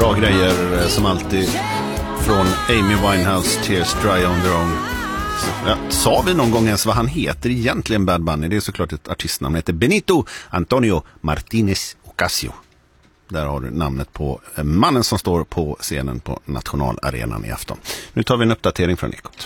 Bra grejer som alltid från Amy Winehouse, Tears Dry on Their Own. Sa vi någon gång ens vad han heter egentligen, Bad Bunny? Det är såklart ett artistnamn. Han heter Benito Antonio Martinez Ocasio. Där har du namnet på mannen som står på scenen på Nationalarenan i afton. Nu tar vi en uppdatering från Ekot.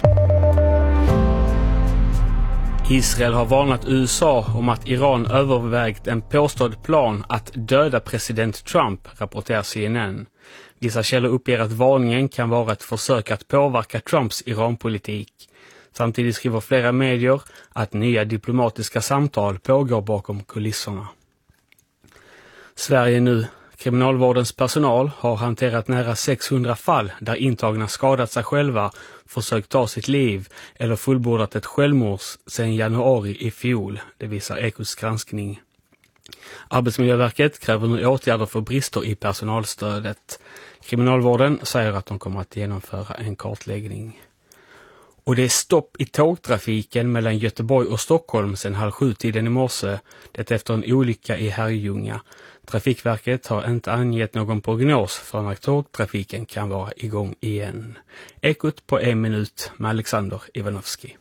Israel har varnat USA om att Iran övervägt en påstådd plan att döda president Trump, rapporterar CNN. Vissa källor uppger att varningen kan vara ett försök att påverka Trumps Iranpolitik. Samtidigt skriver flera medier att nya diplomatiska samtal pågår bakom kulisserna. Sverige nu. Kriminalvårdens personal har hanterat nära 600 fall där intagna skadat sig själva, försökt ta sitt liv eller fullbordat ett självmord sedan januari i fjol, det visar Ekots granskning. Arbetsmiljöverket kräver nu åtgärder för brister i personalstödet. Kriminalvården säger att de kommer att genomföra en kartläggning. Och det är stopp i tågtrafiken mellan Göteborg och Stockholm sedan 6:30 i morse, det efter en olycka i Herrljunga. Trafikverket har inte angett någon prognos för när tågtrafiken kan vara igång igen. Ekot på 1 minut med Alexander Ivanovski.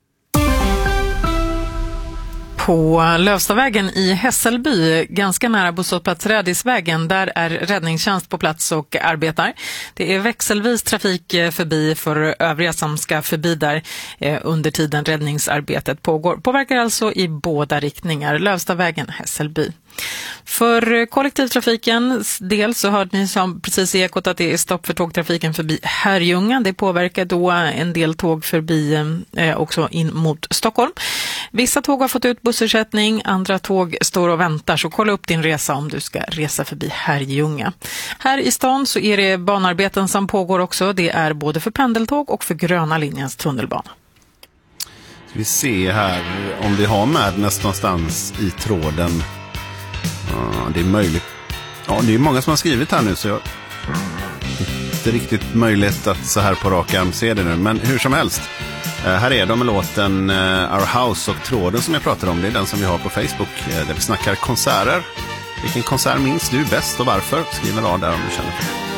På Lövstavägen i Hässelby, ganska nära bostadsplats Rädisvägen, där är räddningstjänst på plats och arbetar. Det är växelvis trafik förbi för övriga som ska förbi där under tiden räddningsarbetet pågår. Påverkar alltså i båda riktningar, Lövstavägen, Hässelby. För kollektivtrafikens del så hörde ni som precis i Ekot att det är stopp för tågtrafiken förbi Herrljunga. Det påverkar då en del tåg förbi också in mot Stockholm. Vissa tåg har fått ut bussersättning, andra tåg står och väntar, så kolla upp din resa om du ska resa förbi Herrljunga. Här i stan så är det banarbeten som pågår också. Det är både för pendeltåg och för gröna linjens tunnelbana. Ska vi se här om vi har med någonstans i tråden. Det är möjligt. Ja, det är många som har skrivit här nu, så jag inte riktigt möjligt att så här på rak arm se det nu. Men hur som helst, här är de med låten Our House, och tråden som jag pratar om, det är den som vi har på Facebook där vi snackar konserter. Vilken konsert minns du bäst och varför? Skriv en rad där om du känner för det.